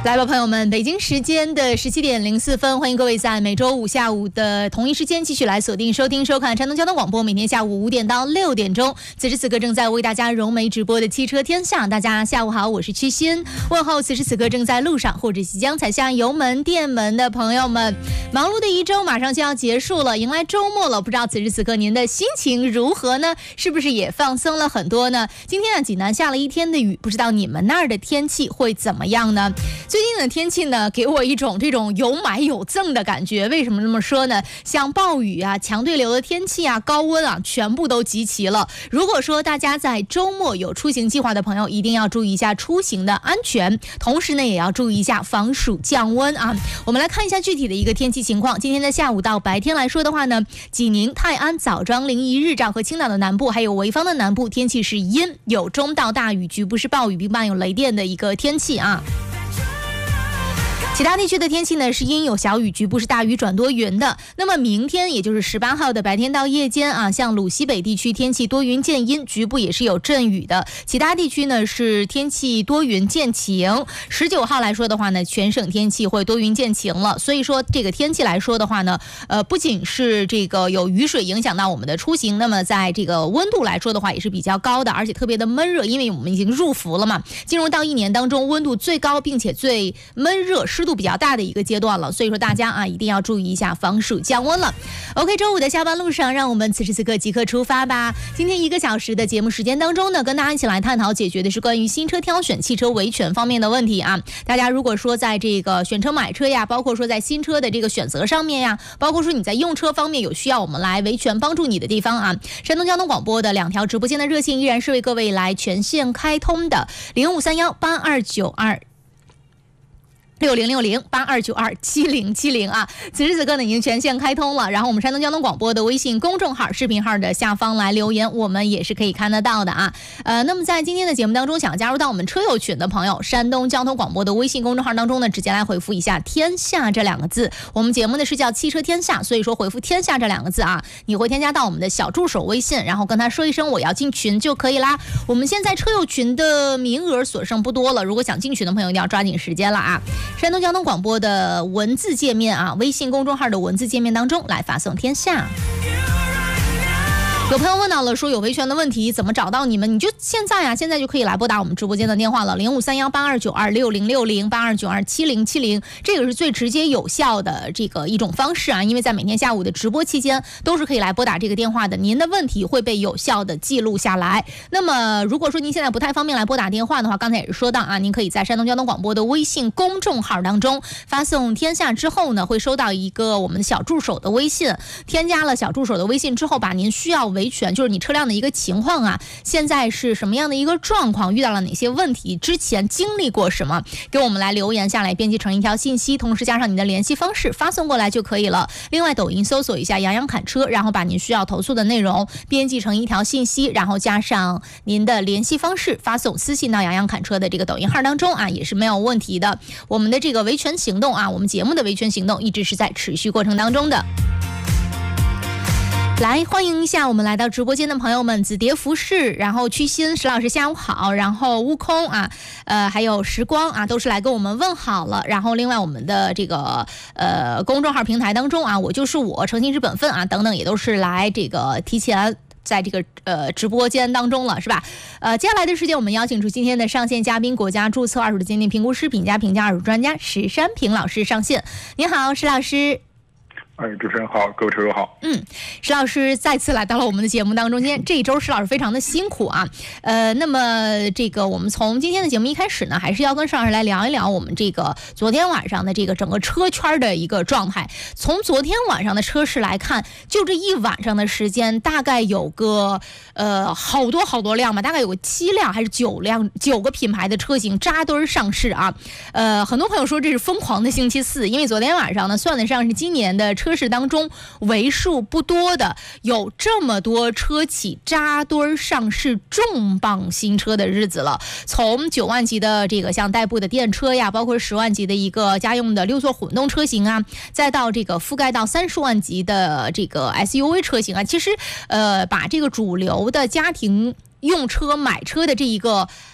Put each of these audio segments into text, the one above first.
来吧，朋友们，北京时间的17:04，欢迎各位在每周五下午的同一时间继续来锁定收听收看山东交通广播，每天下午5点到6点钟，此时此刻正在为大家融媒直播的汽车天下，大家下午好，我是曲欣，问候此时此刻正在路上或者即将踩下油门电门的朋友们。忙碌的一周马上就要结束了，迎来周末了，不知道此时此刻您的心情如何呢？是不是也放松了很多呢？今天济南下了一天的雨，不知道你们那儿的天气会怎么样呢？最近的天气呢，给我一种这种有买有赠的感觉。为什么这么说呢？像暴雨啊、强对流的天气啊、高温啊，全部都集齐了。如果说大家在周末有出行计划的朋友，一定要注意一下出行的安全，同时呢，也要注意一下防暑降温啊。我们来看一下具体的一个天气情况。今天的下午到白天来说的话呢，济宁、泰安、枣庄、临沂、日照和青岛的南部，还有潍坊的南部，天气是阴，有中到大雨，局部是暴雨，并伴有雷电的一个天气啊。其他地区的天气呢是阴有小雨，局部是大雨转多云的。那么明天也就是18号的白天到夜间啊，像鲁西北地区天气多云见阴，局部也是有阵雨的。其他地区呢是天气多云见晴。19号来说的话呢，全省天气会多云见晴了。所以说这个天气来说的话呢，不仅是这个有雨水影响到我们的出行，那么在这个温度来说的话也是比较高的，而且特别的闷热，因为我们已经入伏了嘛，进入到一年当中温度最高并且最闷热湿度比较大的一个阶段了，所以说大家啊一定要注意一下防暑降温了。OK， 周五的下班路上，让我们此时此刻即刻出发吧。今天1个小时的节目时间当中呢，跟大家一起来探讨解决的是关于新车挑选、汽车维权方面的问题啊。大家如果说在这个选车买车呀，包括说在新车的这个选择上面呀，包括说你在用车方面有需要我们来维权帮助你的地方啊，山东交通广播的2条直播间的热线依然是为各位来全线开通的，05318292。606082927070啊，此时此刻呢已经全线开通了。然后我们山东交通广播的微信公众号、视频号的下方来留言，我们也是可以看得到的啊。那么在今天的节目当中，想加入到我们车友群的朋友，山东交通广播的微信公众号当中呢，直接来回复一下"天下"这2个字。我们节目呢是叫汽车天下，所以说回复"天下"这2个字啊，你会添加到我们的小助手微信，然后跟他说一声我要进群就可以啦。我们现在车友群的名额所剩不多了，如果想进群的朋友一定要抓紧时间了啊。山东交通广播的文字界面啊，微信公众号的文字界面当中来发送"天下"。有朋友问到了说有维权的问题怎么找到你们，你就现在就可以来拨打我们直播间的电话了，053182926060，82927070，这个是最直接有效的这个一种方式啊，因为在每天下午的直播期间都是可以来拨打这个电话的，您的问题会被有效的记录下来。那么如果说您现在不太方便来拨打电话的话，刚才也是说到啊，您可以在山东交通广播的微信公众号当中发送"天下"之后呢，会收到一个我们的小助手的微信，添加了小助手的微信之后，把您需要维权，就是你车辆的一个情况啊，现在是什么样的一个状况，遇到了哪些问题，之前经历过什么，给我们来留言下来，编辑成一条信息，同时加上你的联系方式发送过来就可以了。另外抖音搜索一下杨洋侃车，然后把您需要投诉的内容编辑成一条信息，然后加上您的联系方式发送私信到杨洋侃车的这个抖音号当中啊，也是没有问题的。我们的这个维权行动啊，我们节目的维权行动一直是在持续过程当中的。来欢迎一下我们来到直播间的朋友们，紫蝶服饰，然后曲欣石老师下午好，然后悟空啊，还有时光啊，都是来跟我们问好了。然后另外我们的这个公众号平台当中啊，我就是我，诚信是本分啊等等，也都是来这个提前在这个直播间当中了，是吧？接下来的时间我们邀请出今天的上线嘉宾，国家注册二手的鉴定评估师、评价二手专家石山平老师上线。您好，石老师。 主持人好，各位车友好。 石老师再次来到了我们的节目当中。今天这一周石老师非常的辛苦啊。那么这个我们从今天的节目一开始呢，还是要跟石老师来聊一聊我们这个昨天晚上的这个整个车圈的一个状态。从昨天晚上的车市来看，就这一晚上的时间，大概有个好多辆吧，大概有个7辆还是9个品牌的车型扎堆上市啊。很多朋友说这是疯狂的星期四，因为昨天晚上呢算得上是今年的车市当中为数不多的有这么多车企扎堆上市重磅新车的日子了。从9万级的这个像代步的电车呀，包括10万级的一个家用的6座混动车型啊，再到这个覆盖到30万级的这个 SUV 车型啊，其实把这个主流的家庭用车买车的这一个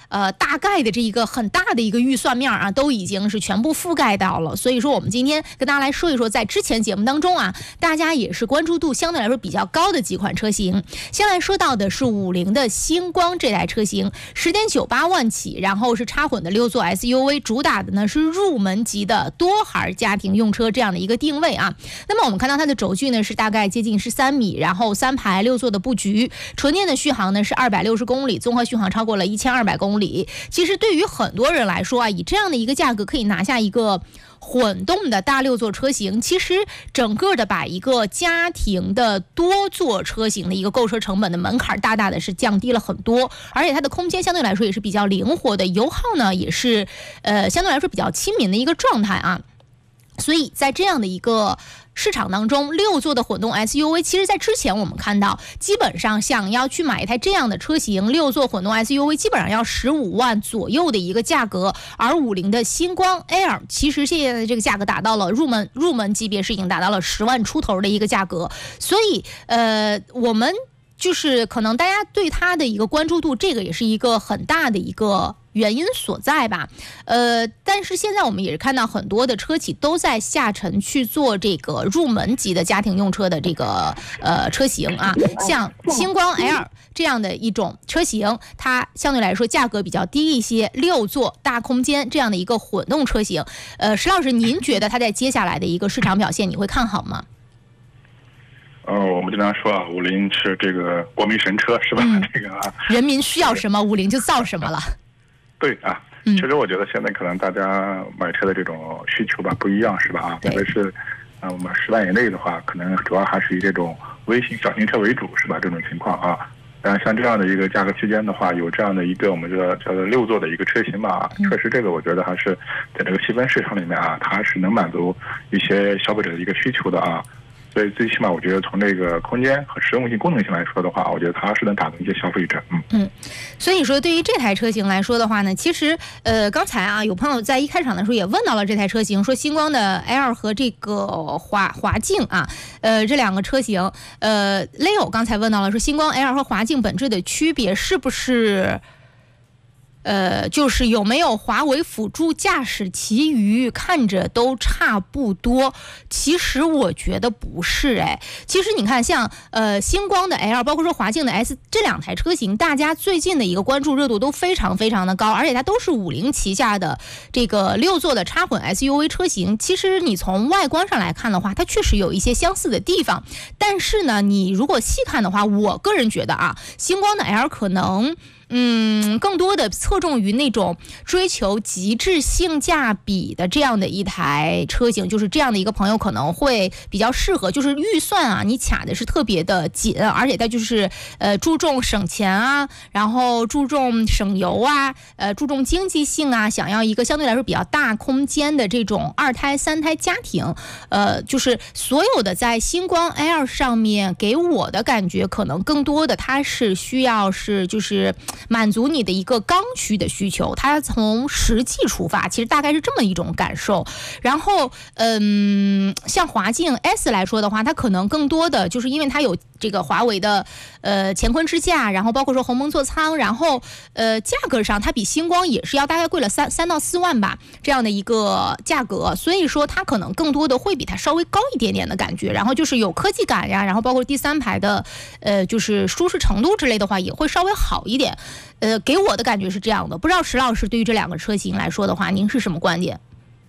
大概的这一个很大的一个预算面啊，都已经是全部覆盖到了。所以说我们今天跟大家来说一说，在之前节目当中啊，大家也是关注度相对来说比较高的几款车型。先来说到的是50的星光这台车型，10.98万起，然后是插混的6座 SUV， 主打的呢是入门级的多孩家庭用车这样的一个定位啊。那么我们看到它的轴距呢是大概接近13米，然后3排6座的布局，纯电的续航呢是260公里，综合续航超过了1200公里。其实对于很多人来说啊，以这样的一个价格可以拿下一个混动的大6座车型，其实整个的把一个家庭的多座车型的一个购车成本的门槛大大的是降低了很多，而且它的空间相对来说也是比较灵活的，油耗呢也是相对来说比较亲民的一个状态啊。所以在这样的一个市场当中，6座的混动 SUV， 其实在之前我们看到，基本上想要去买一台这样的车型，6座混动 SUV 基本上要15万左右的一个价格，而50的星光 Air 其实现在的这个价格达到了入门级别是已经达到了10万出头的一个价格，所以我们就是可能大家对它的一个关注度，这个也是一个很大的一个原因所在吧。但是现在我们也是看到很多的车企都在下沉去做这个入门级的家庭用车的这个车型啊，像星光 L 这样的一种车型，它相对来说价格比较低一些，6座大空间这样的一个混动车型。石老师，您觉得它在接下来的一个市场表现，你会看好吗？ 我们经常说啊，50是这个国民神车，是吧？这个啊， 人民需要什么，50就造什么了。 对啊，其实我觉得现在可能大家买车的这种需求吧不一样，是吧？啊，特别是我们10万以内的话，可能主要还是以这种微型小型车为主，是吧？这种情况啊，像这样的一个价格区间的话，有这样的一个我们叫做6座的一个车型吧，确实这个我觉得还是在这个细分市场里面啊，它是能满足一些消费者的一个需求的啊。所以最起码我觉得从这个空间和实用性功能性来说的话，我觉得它是能打动一些消费者。 所以说对于这台车型来说的话呢，其实刚才啊有朋友在一开场的时候也问到了这台车型，说星光的 L 和这个华境啊，这两个车型，Leo 刚才问到了说星光 L 和华境本质的区别是不是就是有没有华为辅助驾驶，其余看着都差不多。其实我觉得不是其实你看像星光的 L 包括说华境的 S 这两台车型，大家最近的一个关注热度都非常非常的高，而且它都是50旗下的这个6座的插混 SUV 车型。其实你从外观上来看的话，它确实有一些相似的地方，但是呢你如果细看的话，我个人觉得啊，星光的 L 可能更多的侧重于那种追求极致性价比的这样的一台车型，就是这样的一个朋友可能会比较适合，就是预算啊你卡的是特别的紧，而且它就是注重省钱啊，然后注重省油啊，注重经济性啊，想要一个相对来说比较大空间的这种2胎3胎家庭，就是所有的在星光 L 上面给我的感觉，可能更多的它是需要是就是满足你的一个刚需的需求，它从实际出发，其实大概是这么一种感受。然后像华境 S 来说的话，它可能更多的就是因为它有这个华为的乾坤支架，然后包括说鸿蒙座舱，然后价格上它比星光也是要大概贵了3到4万吧，这样的一个价格，所以说它可能更多的会比它稍微高一点点的感觉，然后就是有科技感呀，然后包括第3排的就是舒适程度之类的话也会稍微好一点。给我的感觉是这样的，不知道石老师对于这两个车型来说的话，您是什么观点？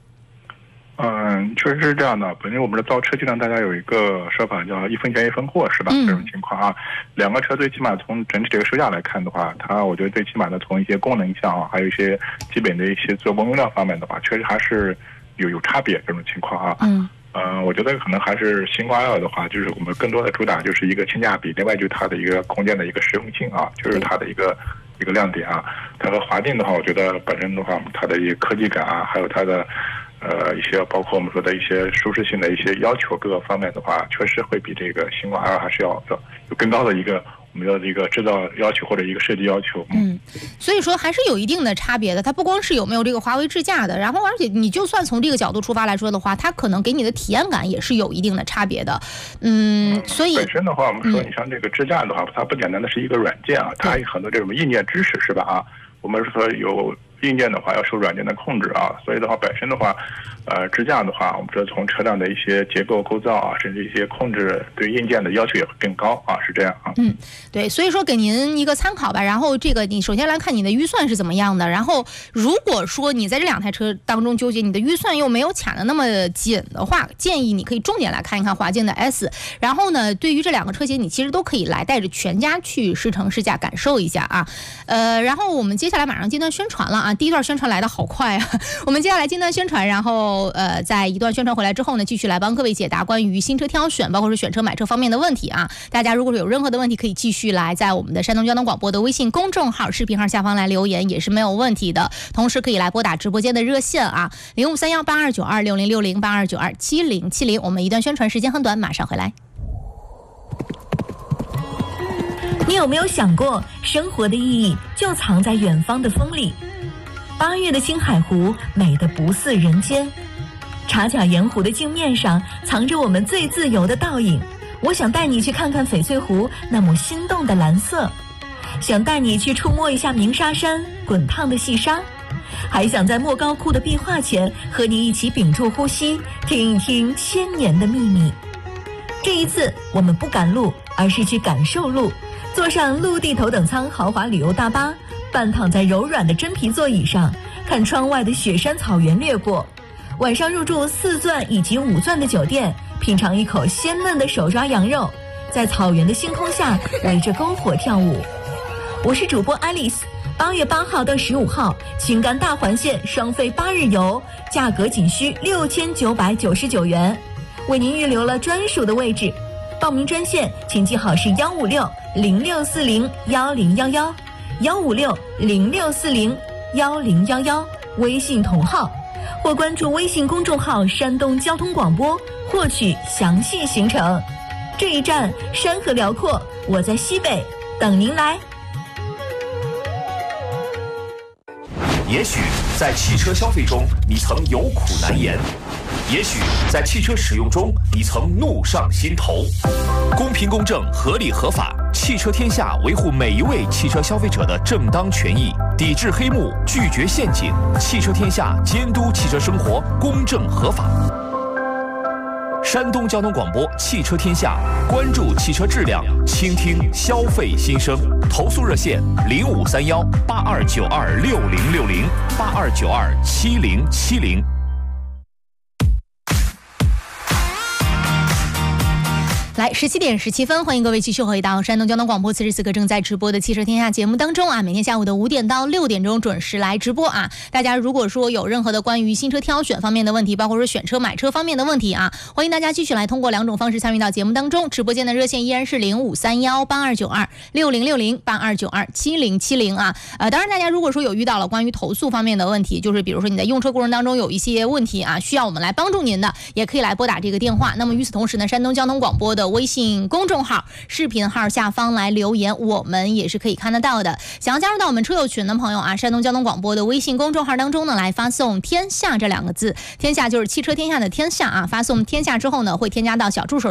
确实是这样的。本身我们的造车经常大家有一个说法叫1分钱1分货，是吧？这种情况啊，两个车最起码从整体这个售价来看的话，它我觉得最起码的从一些功能项还有一些基本的一些做工用料方面的话，确实还是有差别这种情况啊。我觉得可能还是星光 L 的话，就是我们更多的主打就是一个性价比，另外就是它的一个空间的一个实用性啊，就是它的一个亮点啊。它和华境的话，我觉得本身的话，它的一些科技感啊，还有它的一些包括我们说的一些舒适性的一些要求，各个方面的话，确实会比这个星光 L 还是要有更高的一个我们的一个制造要求或者一个设计要求。 所以说还是有一定的差别的。它不光是有没有这个华为支架的，然后而且你就算从这个角度出发来说的话，它可能给你的体验感也是有一定的差别的。所以本身的话，我们说你像这个支架的话，它不简单的是一个软件啊，它还有很多这种硬件知识，是吧？ 我们说有硬件的话要受软件的控制啊，所以的话本身的话，支架的话，我们说从车辆的一些结构构造啊，甚至一些控制对硬件的要求也会更高啊，是这样啊。 对，所以说给您一个参考吧。然后这个你首先来看你的预算是怎么样的，然后如果说你在这2台车当中纠结，你的预算又没有卡的那么紧的话，建议你可以重点来看一看华健的 S。然后呢，对于这2个车型，你其实都可以来带着全家去试乘试驾感受一下啊。然后我们接下来马上阶段宣传了啊，第一段宣传来的好快啊，我们接下来阶段宣传，然后在一段宣传回来之后呢，继续来帮各位解答关于新车挑选，包括是选车买车方面的问题啊。大家如果有任何的问题，可以继续来在我们的山东交通广播的微信公众号、视频号下方来留言，也是没有问题的。同时可以来拨打直播间的热线啊，053182926060，82927070。我们一段宣传时间很短，马上回来。 你有没有想过，生活的意义就藏在远方的风里？8月的青海湖美得不似人间，茶甲盐湖的镜面上藏着我们最自由的倒影。我想带你去看看翡翠湖那抹心动的蓝色，想带你去触摸一下鸣沙山滚烫的细沙，还想在莫高窟的壁画前和你一起屏住呼吸，听一听千年的秘密。这一次我们不赶路，而是去感受路，坐上陆地头等舱豪华旅游大巴，半躺在柔软的真皮座椅上，看窗外的雪山草原掠过。晚上入住4钻以及5钻的酒店，品尝一口鲜嫩的手抓羊肉，在草原的星空下围着篝火跳舞。我是主播 Alice。8月8号到15号，青甘大环线双飞8日游，价格仅需6999元，为您预留了专属的位置。报名专线请记好是156-0640-1011，156-0640-1011，微信同号，或关注微信公众号山东交通广播获取详细行程。这一站山河辽阔，我在西北等您来。 也许在汽车消费中你曾有苦难言，也许在汽车使用中你曾怒上心头。公平公正，合理合法，汽车天下维护每一位汽车消费者的正当权益，抵制黑幕，拒绝陷阱。汽车天下监督汽车生活公正合法。山东交通广播汽车天下，关注汽车质量，倾听消费心声。投诉热线0531-8292-6060，8292-7070。 来17点17分，欢迎各位继续回到山东交通广播，此时此刻正在直播的汽车天下节目当中啊，每天下午的5点到6点钟准时来直播啊。大家如果说有任何的关于新车挑选方面的问题，包括说选车买车方面的问题啊，欢迎大家继续来通过2种方式参与到节目当中。直播间的热线依然是0531-8292-6060，8292-7070啊。当然大家如果说有遇到了关于投诉方面的问题，就是比如说你在用车过程当中有一些问题啊，需要我们来帮助您的，也可以来拨打这个电话。那么与此同时呢，山东交通广播的微信公众号、视频号下方来留言，我们也是可以看得到的。想要加入到我们车友群的朋友啊，山东交通广播的微信公众号当中呢，来发送天下这2个字，天下就是汽车天下的天下啊，发送天下之后呢，会添加到小助手